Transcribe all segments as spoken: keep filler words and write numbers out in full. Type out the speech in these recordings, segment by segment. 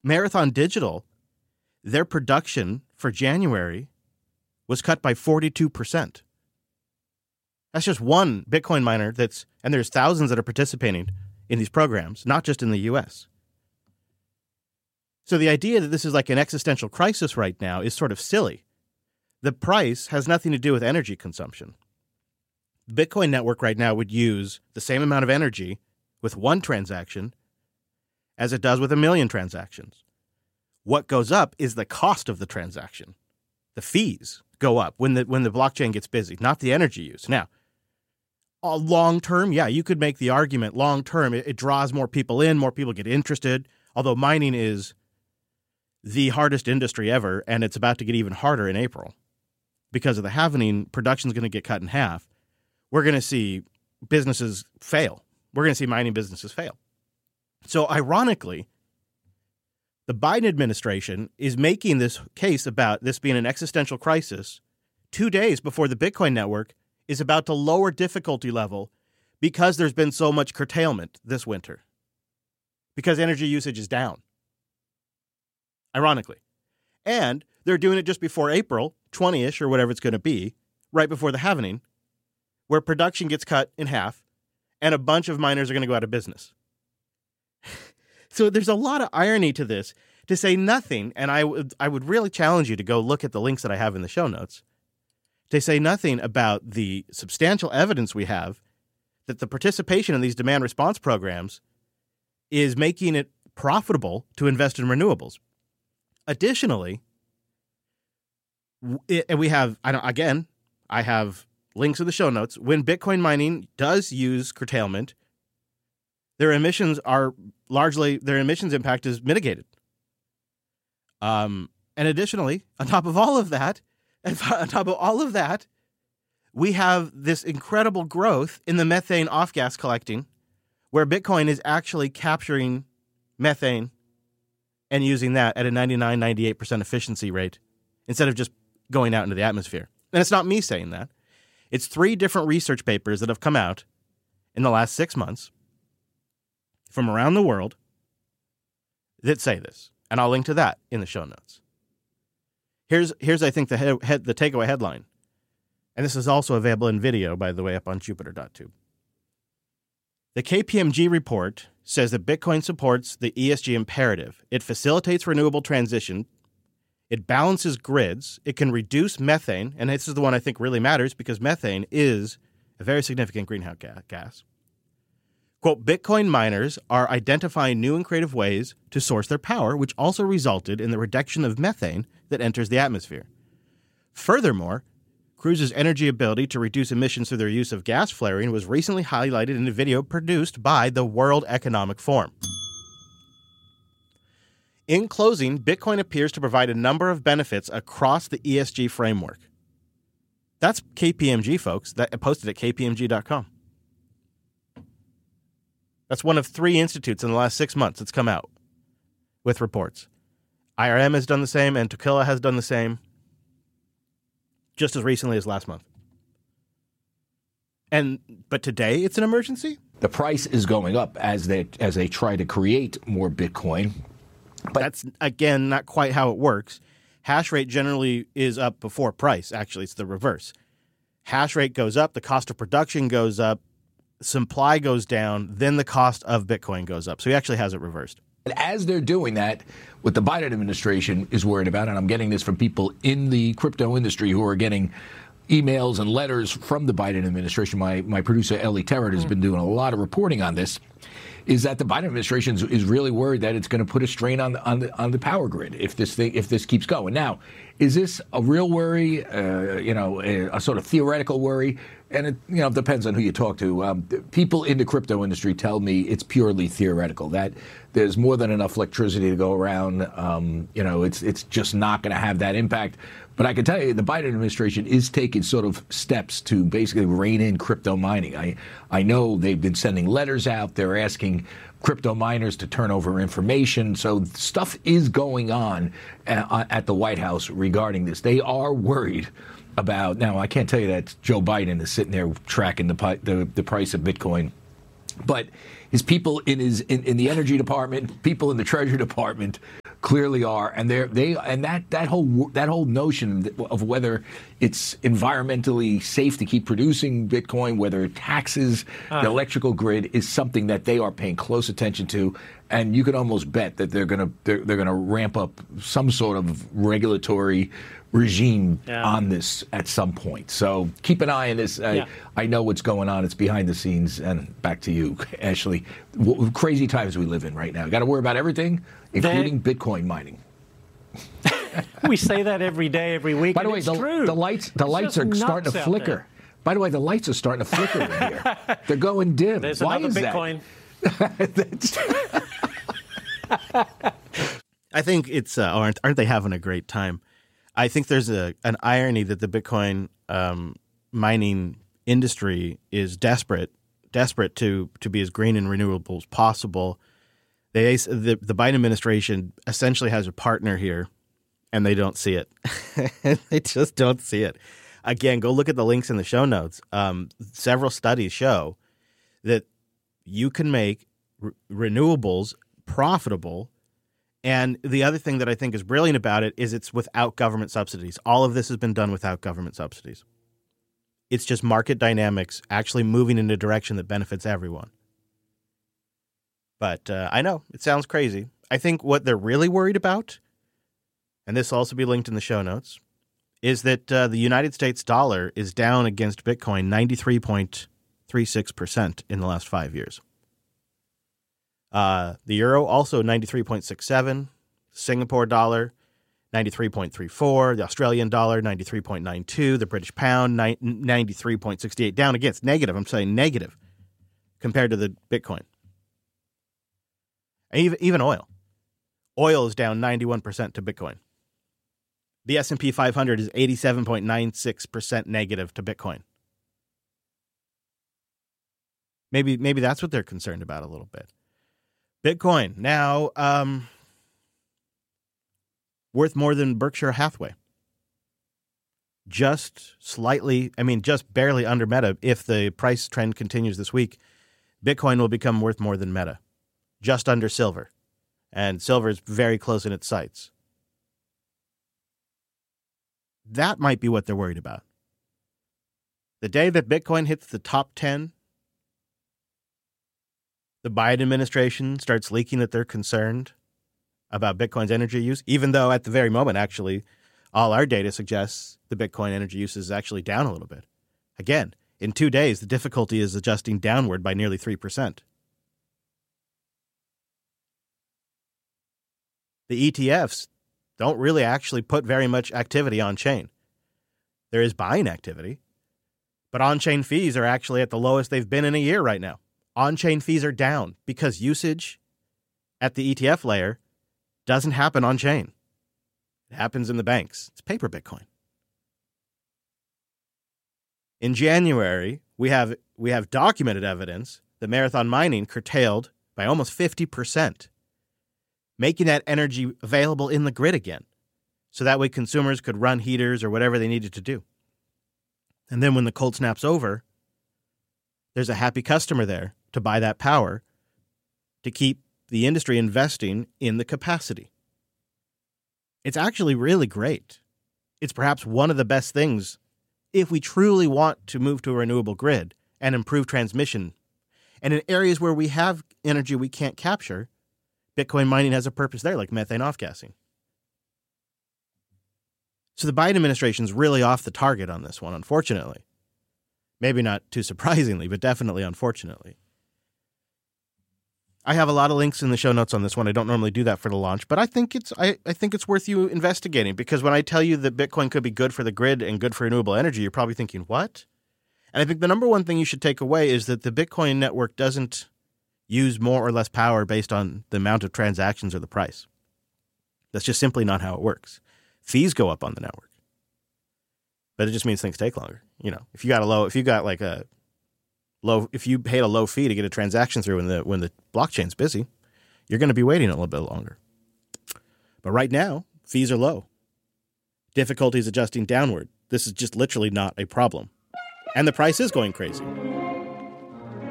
Marathon Digital, their production for January was cut by forty-two percent. That's just one Bitcoin miner that's, and there's thousands that are participating in these programs, not just in the U S. So the idea that this is like an existential crisis right now is sort of silly. The price has nothing to do with energy consumption. The Bitcoin network right now would use the same amount of energy with one transaction as it does with a million transactions. What goes up is the cost of the transaction. The fees go up when the when the blockchain gets busy, not the energy use. Now, uh, long term, yeah, you could make the argument long term it, it draws more people in, more people get interested, although mining is the hardest industry ever, and it's about to get even harder in April. Because of the halvening, production's going to get cut in half. We're going to see businesses fail. We're going to see mining businesses fail. So ironically, the Biden administration is making this case about this being an existential crisis two days before the Bitcoin network is about to lower difficulty level because there's been so much curtailment this winter, because energy usage is down. Ironically. And they're doing it just before April twentieth or whatever it's going to be, right before the halvening, where production gets cut in half and a bunch of miners are going to go out of business. So there's a lot of irony to this, to say nothing, and I would I would really challenge you to go look at the links that I have in the show notes, to say nothing about the substantial evidence we have that the participation in these demand response programs is making it profitable to invest in renewables. Additionally, and we have, I don't, again, I have links in the show notes. When Bitcoin mining does use curtailment, their emissions are largely, their emissions impact is mitigated. Um, and additionally, on top of all of that, and on top of all of that, we have this incredible growth in the methane off-gas collecting, where Bitcoin is actually capturing methane and using that at a ninety-nine, ninety-eight percent efficiency rate instead of just going out into the atmosphere. And it's not me saying that. It's three different research papers that have come out in the last six months from around the world that say this. And I'll link to that in the show notes. Here's, here's I think, the head, head, the takeaway headline. And this is also available in video, by the way, up on Jupiter dot tube. The K P M G report says that Bitcoin supports the E S G imperative. It facilitates renewable transition. It balances grids. It can reduce methane. And this is the one I think really matters because methane is a very significant greenhouse gas. Quote, Bitcoin miners are identifying new and creative ways to source their power, which also resulted in the reduction of methane that enters the atmosphere. Furthermore, Cruise's energy ability to reduce emissions through their use of gas flaring was recently highlighted in a video produced by the World Economic Forum. In closing, Bitcoin appears to provide a number of benefits across the E S G framework. That's K P M G, folks. That posted at K P M G dot com. That's one of three institutes in the last six months that's come out with reports. I R M has done the same, and Tequila has done the same, just as recently as last month. And but today it's an emergency? The price is going up as they as they try to create more Bitcoin. But that's, again, not quite how it works. Hash rate generally is up before price. Actually, it's the reverse. Hash rate goes up, the cost of production goes up, supply goes down, then the cost of Bitcoin goes up. So he actually has it reversed. And as they're doing that, what the Biden administration is worried about, and I'm getting this from people in the crypto industry who are getting emails and letters from the Biden administration. My my producer, Ellie Terrett, has been doing a lot of reporting on this, is that the Biden administration is really worried that it's going to put a strain on the, on the, on the power grid if this thing, if this keeps going. Now, is this a real worry, uh, you know, a, a sort of theoretical worry? And it, you know, it depends on who you talk to. Um, people in the crypto industry tell me it's purely theoretical, that there's more than enough electricity to go around. Um, you know, it's it's just not going to have that impact. But I can tell you the Biden administration is taking sort of steps to basically rein in crypto mining. I, I know they've been sending letters out. They're asking crypto miners to turn over information. So stuff is going on at, at the White House regarding this. They are worried about, now I can't tell you that Joe Biden is sitting there tracking the the, the price of Bitcoin, but his people in his in, in the Energy Department, people in the Treasury Department, clearly are, and they're they and that that whole that whole notion of whether it's environmentally safe to keep producing Bitcoin, whether it taxes uh. the electrical grid, is something that they are paying close attention to, and you can almost bet that they're gonna they're, they're gonna ramp up some sort of regulatory regime yeah. on this at some point. So keep an eye on this. I, yeah. I know what's going on. It's behind the scenes. And back to you, Ashley. W- crazy times we live in right now. Got to worry about everything, including they, Bitcoin mining. We say that every day, every week. By the way, it's the, true. the lights the it's lights are starting to flicker. There. By the way, the lights are starting to flicker in here. They're going dim. There's Why another is Bitcoin. That? I think it's uh, aren't aren't they having a great time? I think there's a an irony that the Bitcoin um, mining industry is desperate, desperate to to be as green and renewable as possible. They the, the Biden administration essentially has a partner here, and they don't see it. They just don't see it. Again, go look at the links in the show notes. Um, several studies show that you can make re- renewables profitable. And the other thing that I think is brilliant about it is it's without government subsidies. All of this has been done without government subsidies. It's just market dynamics actually moving in a direction that benefits everyone. But uh, I know, it sounds crazy. I think what they're really worried about, and this will also be linked in the show notes, is that uh, the United States dollar is down against Bitcoin ninety-three point three six percent in the last five years. Uh, the euro also ninety-three point six seven, Singapore dollar ninety-three point three four, the Australian dollar ninety-three point nine two, the British pound ninety-three point six eight, down against negative. I'm saying negative compared to the Bitcoin. And even even oil, oil is down ninety-one percent to Bitcoin. The S and P five hundred is eighty-seven point nine six percent negative to Bitcoin. Maybe maybe that's what they're concerned about a little bit. Bitcoin now um, worth more than Berkshire Hathaway. Just slightly, I mean, just barely under Meta. If the price trend continues this week, Bitcoin will become worth more than Meta, just under silver. And silver is very close in its sights. That might be what they're worried about. The day that Bitcoin hits the top ten, the Biden administration starts leaking that they're concerned about Bitcoin's energy use, even though at the very moment, actually, all our data suggests the Bitcoin energy use is actually down a little bit. Again, in two days, the difficulty is adjusting downward by nearly three percent. The E T Fs don't really actually put very much activity on chain. There is buying activity, but on-chain fees are actually at the lowest they've been in a year right now. On-chain fees are down because usage at the E T F layer doesn't happen on-chain. It happens in the banks. It's paper Bitcoin. In January, we have we have documented evidence that Marathon Mining curtailed by almost fifty percent, making that energy available in the grid again, so that way consumers could run heaters or whatever they needed to do. And then when the cold snap's over, there's a happy customer there to buy that power to keep the industry investing in the capacity. It's actually really great. It's perhaps one of the best things if we truly want to move to a renewable grid and improve transmission. And in areas where we have energy we can't capture, Bitcoin mining has a purpose there, like methane off-gassing. So the Biden administration's really off the target on this one, unfortunately. Maybe not too surprisingly, but definitely unfortunately. I have a lot of links in the show notes on this one. I don't normally do that for the launch, but I think it's I, I think it's worth you investigating, because when I tell you that Bitcoin could be good for the grid and good for renewable energy, you're probably thinking, what? And I think the number one thing you should take away is that the Bitcoin network doesn't use more or less power based on the amount of transactions or the price. That's just simply not how it works. Fees go up on the network, but it just means things take longer. You know, if you got a low, if you got like a low, if you paid a low fee to get a transaction through when the when the blockchain's busy, you're going to be waiting a little bit longer. But right now, fees are low. Difficulty is adjusting downward. This is just literally not a problem, and the price is going crazy.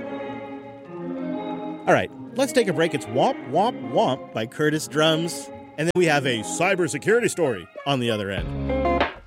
All right, let's take a break. It's Womp Womp Womp by Curtis Drums. And then we have a cybersecurity story on the other end.